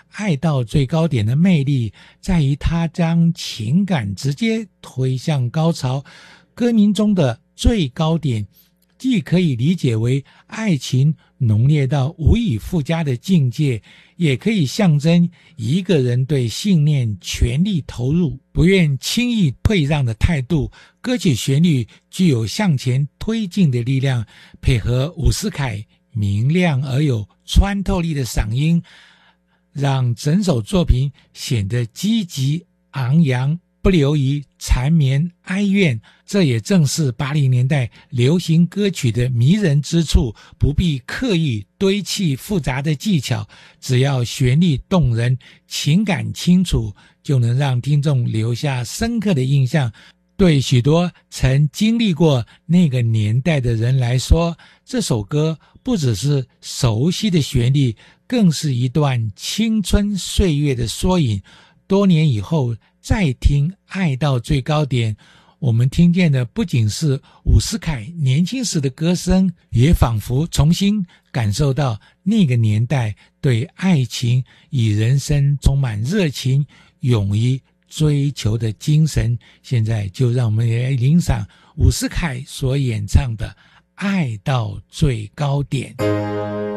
爱到最高点的魅力在于它将情感直接推向高潮。歌名中的最高点既可以理解为爱情浓烈到无以复加的境界，也可以象征一个人对信念全力投入，不愿轻易退让的态度。歌曲旋律具有向前推进的力量，配合伍思凯明亮而有穿透力的嗓音，让整首作品显得积极昂扬，不流于缠绵哀怨。这也正是80年代流行歌曲的迷人之处，不必刻意堆砌复杂的技巧，只要旋律动人，情感清楚，就能让听众留下深刻的印象。对许多曾经历过那个年代的人来说，这首歌不只是熟悉的旋律，更是一段青春岁月的缩影。多年以后再听《爱到最高点》，我们听见的不仅是伍思凯年轻时的歌声，也仿佛重新感受到那个年代对爱情与人生充满热情、勇于追求的精神。现在就让我们来欣赏伍思凯所演唱的《爱到最高点》。